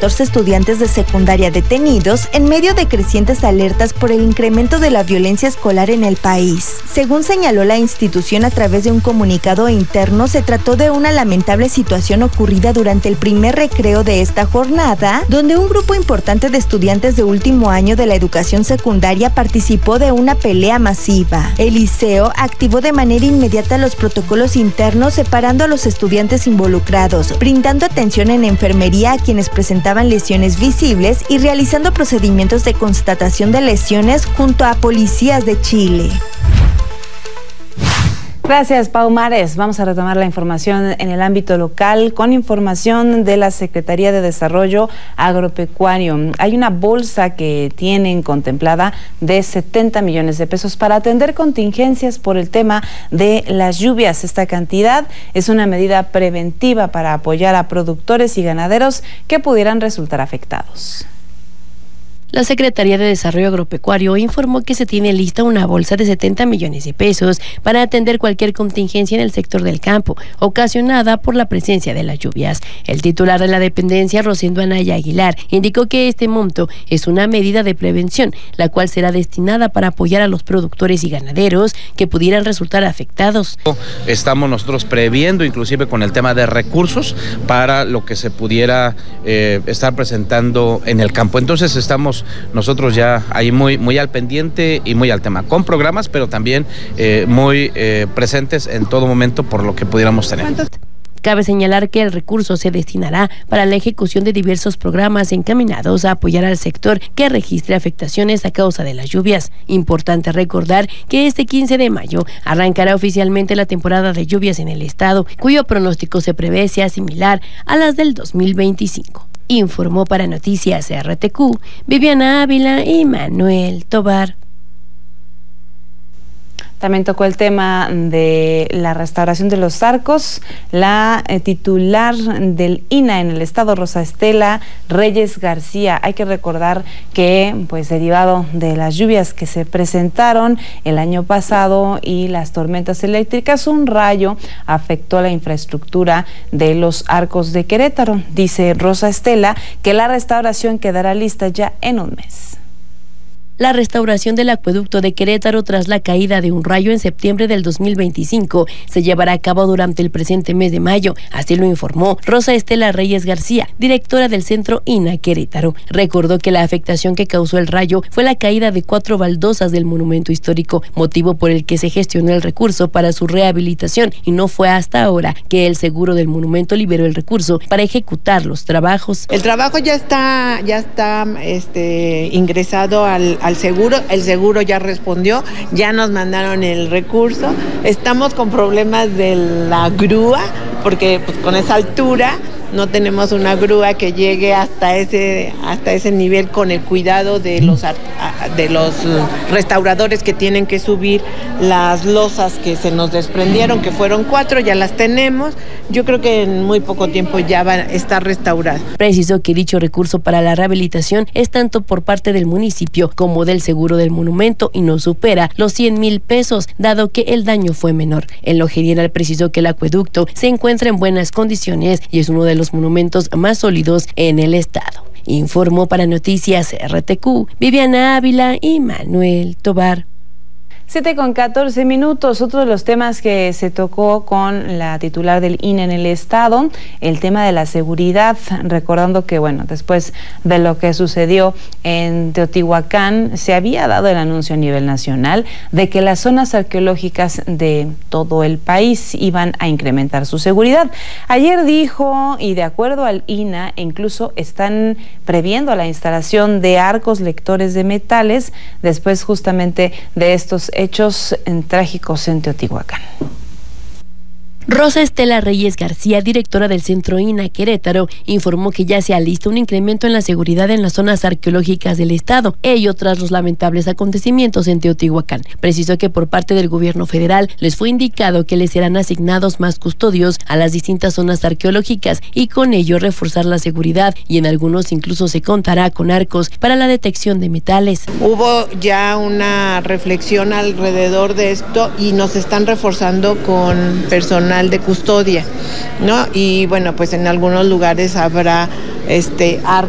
14 estudiantes de secundaria detenidos en medio de crecientes alertas por el incremento de la violencia escolar en el país. Según señaló la institución a través de un comunicado interno, se trató de una lamentable situación ocurrida durante el primer recreo de esta jornada, donde un grupo importante de estudiantes de último año de la educación secundaria participó de una pelea masiva. El liceo activó de manera inmediata los protocolos internos, separando a los estudiantes involucrados, brindando atención en enfermería a quienes presentaban lesiones visibles y realizando procedimientos de constatación de lesiones junto a policías de Chile. Gracias, Pau Mares. Vamos a retomar la información en el ámbito local con información de la Secretaría de Desarrollo Agropecuario. Hay una bolsa que tienen contemplada de 70 millones de pesos para atender contingencias por el tema de las lluvias. Esta cantidad es una medida preventiva para apoyar a productores y ganaderos que pudieran resultar afectados. La Secretaría de Desarrollo Agropecuario informó que se tiene lista una bolsa de 70 millones de pesos para atender cualquier contingencia en el sector del campo, ocasionada por la presencia de las lluvias. El titular de la dependencia, Rosendo Anaya Aguilar, indicó que este monto es una medida de prevención, la cual será destinada para apoyar a los productores y ganaderos que pudieran resultar afectados. Estamos nosotros previendo, inclusive con el tema de recursos, para lo que se pudiera estar presentando en el campo. Entonces estamos nosotros ya ahí muy al pendiente y muy al tema, con programas, pero también muy presentes en todo momento por lo que pudiéramos tener. Cabe señalar que el recurso se destinará para la ejecución de diversos programas encaminados a apoyar al sector que registre afectaciones a causa de las lluvias. Importante recordar que este 15 de mayo arrancará oficialmente la temporada de lluvias en el estado, cuyo pronóstico se prevé sea similar a las del 2025. Informó para Noticias RTQ, Viviana Ávila y Manuel Tobar. También tocó el tema de la restauración de los arcos. La titular del INA en el estado, Rosa Estela Reyes García. Hay que recordar que, derivado de las lluvias que se presentaron el año pasado y las tormentas eléctricas, un rayo afectó la infraestructura de los arcos de Querétaro. Dice Rosa Estela que la restauración quedará lista ya en un mes. La restauración del acueducto de Querétaro tras la caída de un rayo en septiembre del 2025 se llevará a cabo durante el presente mes de mayo, así lo informó Rosa Estela Reyes García, directora del Centro INA Querétaro. Recordó que la afectación que causó el rayo fue la caída de 4 baldosas del monumento histórico, motivo por el que se gestionó el recurso para su rehabilitación, y no fue hasta ahora que el seguro del monumento liberó el recurso para ejecutar los trabajos. El trabajo ya está ingresado al seguro, el seguro ya respondió, ya nos mandaron el recurso. Estamos con problemas de la grúa, porque con esa altura no tenemos una grúa que llegue hasta ese nivel, con el cuidado de los restauradores que tienen que subir las losas que se nos desprendieron, que fueron 4, ya las tenemos. Yo creo que en muy poco tiempo ya va a estar restaurada. Precisó que dicho recurso para la rehabilitación es tanto por parte del municipio como del seguro del monumento y no supera los 100,000 pesos, dado que el daño fue menor. En lo general precisó que el acueducto se encuentra en buenas condiciones y es uno de los monumentos más sólidos en el estado. Informó para Noticias RTQ, Viviana Ávila y Manuel Tobar. 7:14. Otro de los temas que se tocó con la titular del INE en el estado, el tema de la seguridad, recordando que, después de lo que sucedió en Teotihuacán, se había dado el anuncio a nivel nacional de que las zonas arqueológicas de todo el país iban a incrementar su seguridad. Ayer dijo, y de acuerdo al INA, incluso están previendo la instalación de arcos lectores de metales, después justamente de estos hechos trágicos en Teotihuacán. Rosa Estela Reyes García, directora del Centro INA Querétaro, informó que ya se alista un incremento en la seguridad en las zonas arqueológicas del estado, ello tras los lamentables acontecimientos en Teotihuacán. Precisó que por parte del gobierno federal les fue indicado que les serán asignados más custodios a las distintas zonas arqueológicas y con ello reforzar la seguridad, y en algunos incluso se contará con arcos para la detección de metales. Hubo ya una reflexión alrededor de esto y nos están reforzando con personal de custodia, ¿no? Y en algunos lugares habrá arcos